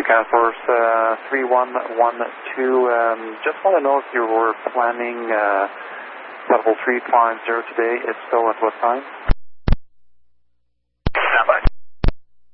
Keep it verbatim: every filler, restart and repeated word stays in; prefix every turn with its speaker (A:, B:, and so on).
A: Canada Force uh, three one one two, um, just want to know if you were planning uh, level three five zero today, if so, at what time?